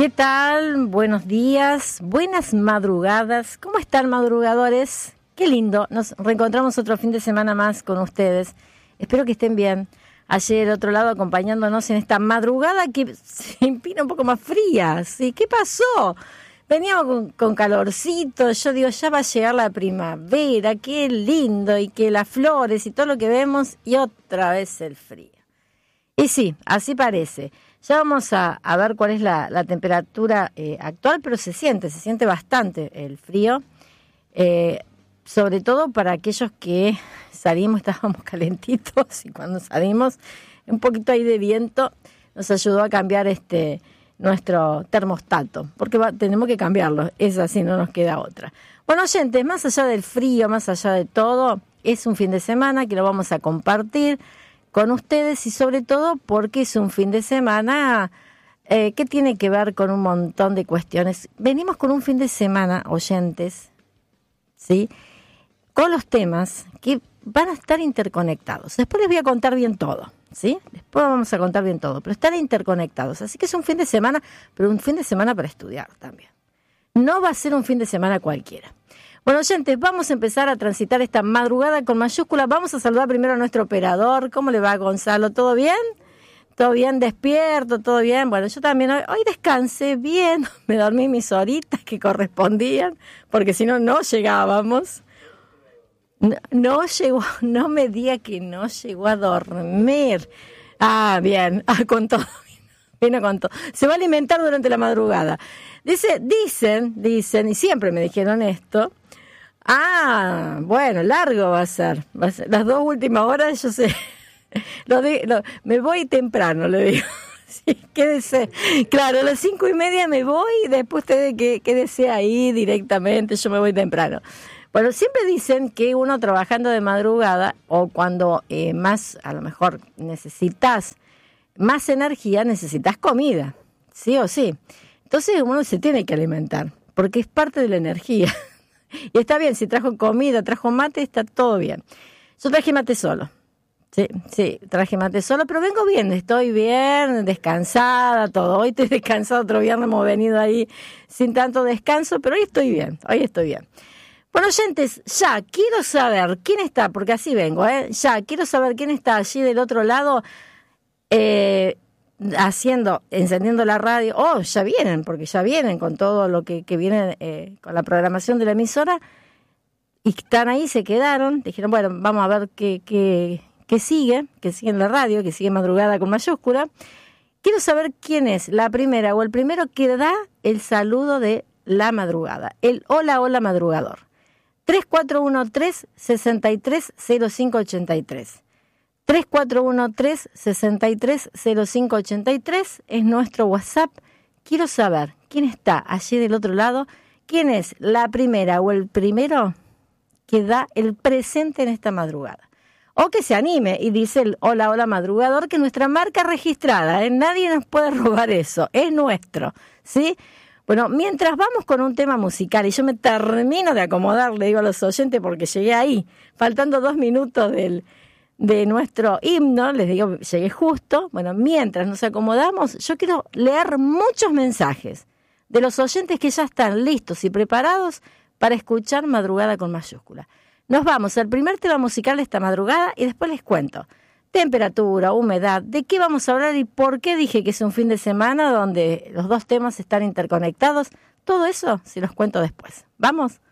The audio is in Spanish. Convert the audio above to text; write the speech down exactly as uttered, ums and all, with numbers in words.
¿Qué tal? Buenos días, buenas madrugadas. ¿Cómo están, madrugadores? Qué lindo. Nos reencontramos otro fin de semana más con ustedes. Espero que estén bien. Ayer, otro lado, acompañándonos en esta madrugada que se impone un poco más fría. ¿Sí? ¿Qué pasó? Veníamos con, con calorcito. Yo digo, ya va a llegar la primavera. Qué lindo. Y que las flores y todo lo que vemos. Y otra vez el frío. Y sí, así parece. Ya vamos a, a ver cuál es la, la temperatura eh, actual, pero se siente, se siente bastante el frío, eh, sobre todo para aquellos que salimos, estábamos calentitos, y cuando salimos, un poquito ahí de viento nos ayudó a cambiar este nuestro termostato, porque va, tenemos que cambiarlo, es así, no nos queda otra. Bueno, oyentes, más allá del frío, más allá de todo, es un fin de semana que lo vamos a compartir con ustedes y sobre todo porque es un fin de semana eh, que tiene que ver con un montón de cuestiones. Venimos con un fin de semana, oyentes, ¿sí? Con los temas que van a estar interconectados. Después les voy a contar bien todo, ¿sí? Después vamos a contar bien todo, pero están interconectados. Así que es un fin de semana, pero un fin de semana para estudiar también. No va a ser un fin de semana cualquiera. Bueno, oyentes, vamos a empezar a transitar esta madrugada con mayúsculas. Vamos a saludar primero a nuestro operador. ¿Cómo le va, Gonzalo? ¿Todo bien? ¿Todo bien? ¿Despierto? ¿Todo bien? Bueno, yo también hoy, hoy descansé bien. Me dormí mis horitas que correspondían, porque si no, no llegábamos. No, no llegó, no me diga que no llegó a dormir. Ah, bien, ah, con todo. Vino con todo. Se va a alimentar durante la madrugada. Dice, dicen, dicen, y siempre me dijeron esto. Ah, bueno, largo va a ser. Va a ser las dos últimas horas, yo sé. Lo de, lo, me voy temprano, le digo. Sí, quédese. Claro, a las cinco y media me voy y después usted que, quédese ahí directamente, yo me voy temprano. Bueno, siempre dicen que uno trabajando de madrugada o cuando eh, más, a lo mejor necesitas más energía, necesitas comida, sí o sí. Entonces uno se tiene que alimentar, porque es parte de la energía. Y está bien, si trajo comida, trajo mate, está todo bien. Yo traje mate solo. Sí, sí, traje mate solo, pero vengo bien, estoy bien, descansada, todo. Hoy estoy descansada, otro viernes hemos venido ahí sin tanto descanso, pero hoy estoy bien, hoy estoy bien. Bueno, oyentes, ya, quiero saber quién está, porque así vengo, ¿eh? Ya, quiero saber quién está allí del otro lado, eh... haciendo, encendiendo la radio. Oh, ya vienen, porque ya vienen con todo lo que, que viene eh, con la programación de la emisora, y están ahí, se quedaron, dijeron, bueno, vamos a ver qué, qué, qué sigue, qué sigue en la radio, que sigue madrugada con mayúscula. Quiero saber quién es la primera o el primero que da el saludo de la madrugada, el hola, hola madrugador. tres cuatro uno tres, seis tres cero cinco ocho tres. tres cuatro uno tres, seis tres cero cinco ocho tres es nuestro WhatsApp. Quiero saber quién está allí del otro lado, quién es la primera o el primero que da el presente en esta madrugada. O que se anime y dice el hola, hola madrugador, que nuestra marca registrada, ¿eh? Nadie nos puede robar eso, es nuestro, ¿sí? Bueno, mientras vamos con un tema musical, y yo me termino de acomodar, le digo a los oyentes, porque llegué ahí, faltando dos minutos del... de nuestro himno, les digo, llegué justo. Bueno, mientras nos acomodamos, yo quiero leer muchos mensajes de los oyentes que ya están listos y preparados para escuchar Madrugada con mayúscula. Nos vamos al primer tema musical de esta madrugada y después les cuento temperatura, humedad, de qué vamos a hablar y por qué dije que es un fin de semana donde los dos temas están interconectados. Todo eso se los cuento después. ¿Vamos?